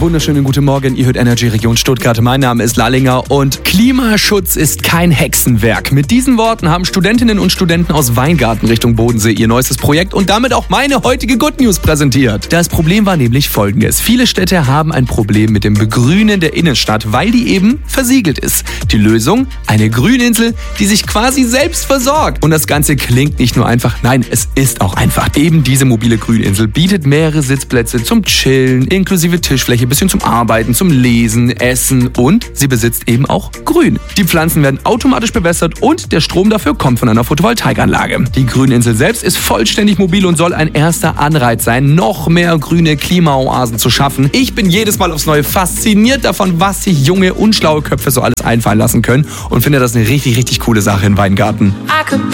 wunderschönen guten Morgen. Ihr hört Energy Region Stuttgart. Mein Name ist Lallinger und Klimaschutz ist kein Hexenwerk. Mit diesen Worten haben Studentinnen und Studenten aus Weingarten Richtung Bodensee ihr neuestes Projekt und damit auch meine heutige Good News präsentiert. Das Problem war nämlich folgendes. Viele Städte haben ein Problem mit dem Begrünen der Innenstadt, weil die eben versiegelt ist. Die Lösung? Eine Grüninsel, die sich quasi selbst versorgt. Und das Ganze klingt nicht nur einfach, nein, es ist auch einfach. Eben diese mobile Grüninsel bietet mehrere Sitzplätze zum Chillen, inklusive Tischfläche bis hin zum Arbeiten, zum Lesen, Essen und sie besitzt eben auch Grün. Die Pflanzen werden automatisch bewässert und der Strom dafür kommt von einer Photovoltaikanlage. Die Grüninsel selbst ist vollständig mobil und soll ein erster Anreiz sein, noch mehr grüne Klimaoasen zu schaffen. Ich bin jedes Mal aufs Neue fasziniert davon, was sich junge und schlaue Köpfe so alles einfallen lassen können und finde das eine richtig, richtig coole Sache in Weingarten.